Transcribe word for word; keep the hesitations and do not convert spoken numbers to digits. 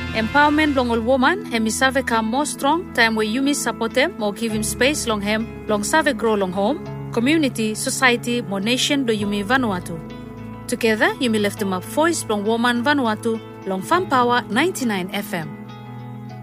Empowerment long all woman, hemi save come more strong, time where you miss support them, more give him space long hem, long save grow long home, community, society, more nation do Yumi Vanuatu. Together, Yumi left them up voice long woman Vanuatu, long Fan Power ninety-nine F M.